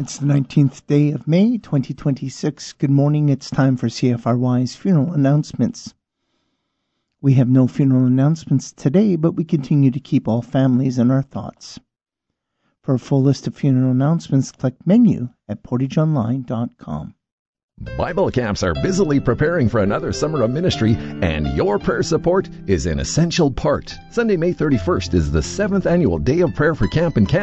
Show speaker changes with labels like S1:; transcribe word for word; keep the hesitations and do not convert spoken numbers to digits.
S1: It's the nineteenth day of May, twenty twenty-six. Good morning. It's time for C F R Y's funeral announcements. We have no funeral announcements today, but we continue to keep all families in our thoughts. For a full list of funeral announcements, click menu at portage online dot com.
S2: Bible camps are busily preparing for another summer of ministry, and your prayer support is an essential part. Sunday, May thirty-first is the seventh annual Day of Prayer for Camp in Canada.